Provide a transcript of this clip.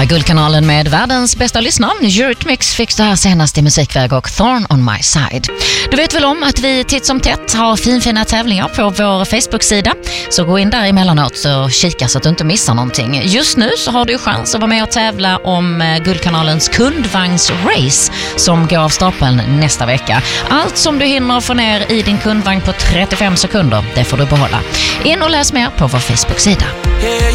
här är Guldkanalen med världens bästa lyssnare. Eurythmics fick det här senast i musikväg och Thorn on my side. Du vet väl om att vi titt som tätt har fina tävlingar på vår Facebook-sida. Så gå in där emellanåt och kika så att du inte missar någonting. Just nu så har du chans att vara med och tävla om Guldkanalens kundvagnsrace som går av stapeln nästa vecka. Allt som du hinner få ner i din kundvagn på 35 sekunder, det får du behålla. In och läs mer på vår Facebook-sida.